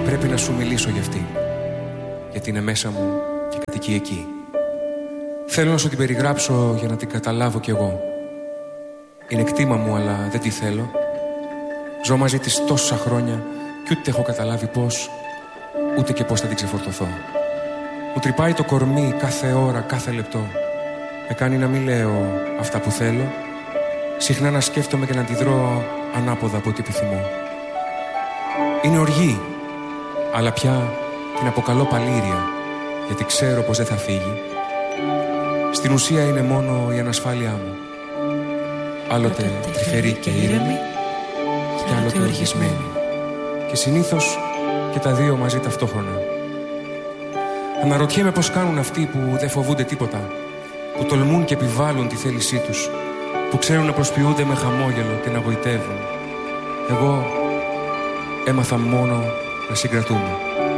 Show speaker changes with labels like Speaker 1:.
Speaker 1: πρέπει να σου μιλήσω για αυτή, γιατί είναι μέσα μου και κατοικεί εκεί. Θέλω να σου την περιγράψω για να την καταλάβω κι εγώ. Είναι κτήμα μου, αλλά δεν τη θέλω. Ζω μαζί της τόσα χρόνια κι ούτε έχω καταλάβει πώς, ούτε και πώς θα την ξεφορτωθώ. Μου τρυπάει το κορμί κάθε ώρα, κάθε λεπτό. Με κάνει να μην λέω αυτά που θέλω. Συχνά να σκέφτομαι και να αντιδρώ ανάποδα από ό,τι επιθυμώ. Είναι οργή, αλλά πια την αποκαλώ παλήρια, γιατί ξέρω πως δεν θα φύγει. Στην ουσία είναι μόνο η ανασφάλειά μου. Άλλοτε τρυφερή και ήρεμη, και άλλοτε οργισμένη. Και συνήθως και τα δύο μαζί ταυτόχρονα. Αναρωτιέμαι πως κάνουν αυτοί που δεν φοβούνται τίποτα, που τολμούν και επιβάλλουν τη θέλησή τους, που ξέρουν να προσποιούνται με χαμόγελο και να γοητεύουν. Εγώ έμαθα μόνο να συγκρατούμε.